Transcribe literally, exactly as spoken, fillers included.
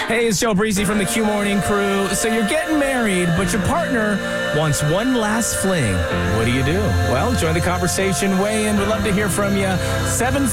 Hey, it's Joe Breezy from the Q Morning Crew. So you're getting married, but your partner wants one last fling. What do you do? Well, join the conversation. Weigh in. We'd love to hear from you. seven